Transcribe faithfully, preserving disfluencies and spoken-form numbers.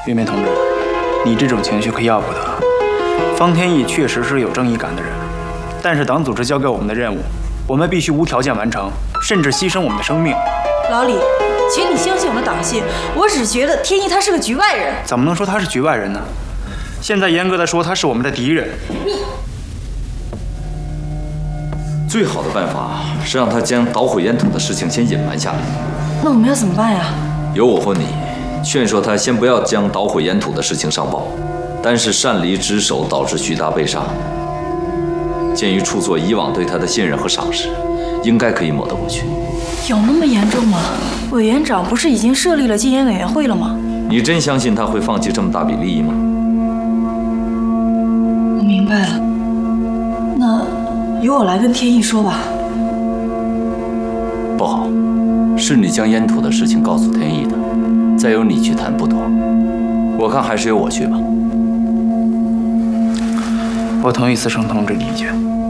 玉梅同志，你这种情绪可要不得。方天翼确实是有正义感的人，但是党组织交给我们的任务，我们必须无条件完成，甚至牺牲我们的生命。 老李，请你相信我们的党性。我只觉得天翼他是个局外人。 怎么能说他是局外人呢？现在严格的说，他是我们的敌人。 你。 最好的办法是让他将捣毁烟土的事情先隐瞒下来。 那我们要怎么办呀？ 由我或你劝说他先不要将捣毁烟土的事情上报，但是擅离职守导致徐达被杀。鉴于处座以往对他的信任和赏识，应该可以抹得过去。 有那么严重吗？委员长不是已经设立了禁烟委员会了吗？ 你真相信他会放弃这么大笔利益吗？ 我明白了。那。 由我来跟天意说吧。 不好，是你将烟土的事情告诉天意的，再由你去谈不妥。我看还是由我去吧。 我同意思成同志的意见。